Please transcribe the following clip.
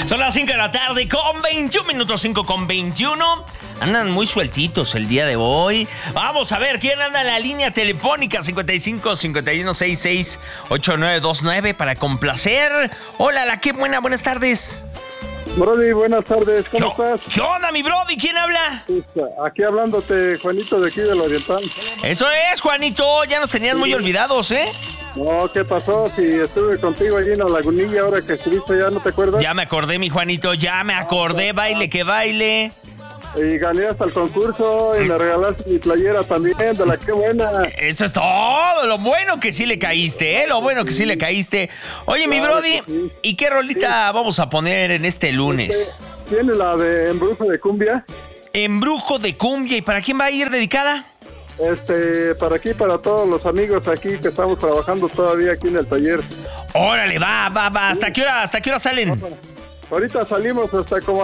Son las 5 de la tarde con 21 minutos, 5 con 21. Andan muy sueltitos el día de hoy. Vamos a ver quién anda en la línea telefónica 55 51 66 8929 para complacer. Hola, la qué buena, buenas tardes. Brody, buenas tardes, ¿cómo estás? ¿Qué onda, mi Brody? ¿Quién habla? Aquí hablándote, Juanito, de aquí del Oriental. Eso es, Juanito, ya nos tenías muy olvidados, ¿eh? No, ¿qué pasó? Si estuve contigo allí en la Lagunilla, ahora que estuviste ya, ¿no te acuerdas? Ya me acordé, mi Juanito, ya me acordé, baile que baile. Y gané hasta el concurso y me regalaste mi playera también, de la qué buena. Eso es todo, lo bueno que sí le caíste, ¿eh? Lo bueno que sí le caíste. Oye, mi Brody, sí. ¿y qué rolita vamos a poner en este lunes? ¿Tiene la de Embrujo de Cumbia? Embrujo de cumbia, ¿y para quién va a ir dedicada? Para aquí, para todos los amigos aquí que estamos trabajando todavía aquí en el taller. Órale, va. ¿Hasta qué hora salen? Ahorita salimos hasta como